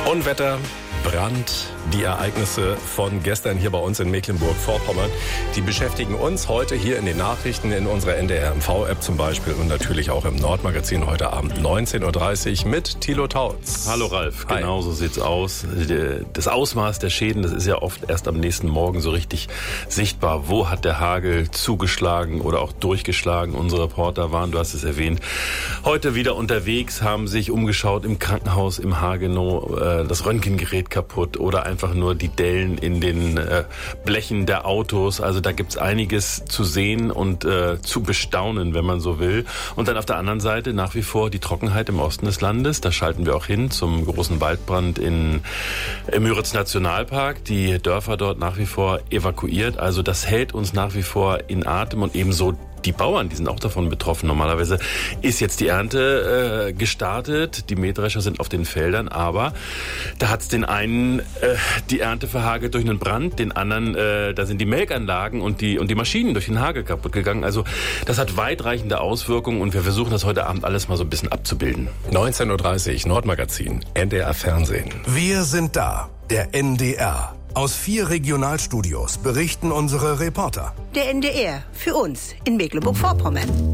Unwetter, Brand, die Ereignisse von gestern hier bei uns in Mecklenburg-Vorpommern, die beschäftigen uns heute hier in den Nachrichten, in unserer NDR-MV-App zum Beispiel und natürlich auch im Nordmagazin heute Abend 19.30 Uhr mit Thilo Tautz. Hallo Ralf, Hi. genau so sieht's aus. Das Ausmaß der Schäden, das ist ja oft erst am nächsten Morgen so richtig sichtbar. Wo hat der Hagel zugeschlagen oder auch durchgeschlagen? Unsere Reporter waren, du hast es erwähnt, heute wieder unterwegs, haben sich umgeschaut im Krankenhaus im Hagenow, das Röntgengerät kaputt oder einfach nur die Dellen in den Blechen der Autos. Also da gibt's einiges zu sehen und zu bestaunen, wenn man so will. Und dann auf der anderen Seite nach wie vor die Trockenheit im Osten des Landes. Da schalten wir auch hin zum großen Waldbrand im Müritz Nationalpark. Die Dörfer dort nach wie vor evakuiert. Also das hält uns nach wie vor in Atem und ebenso die Bauern, die sind auch davon betroffen. Normalerweise ist jetzt die Ernte gestartet, die Mähdrescher sind auf den Feldern, aber da hat's den einen die Ernte verhagelt durch einen Brand, den anderen, da sind die Melkanlagen und die Maschinen durch den Hagel kaputt gegangen. Also das hat weitreichende Auswirkungen und wir versuchen das heute Abend alles mal so ein bisschen abzubilden. 19.30 Uhr, Nordmagazin, NDR Fernsehen. Wir sind da, der NDR. Aus 4 Regionalstudios berichten unsere Reporter. Der NDR, für uns in Mecklenburg-Vorpommern.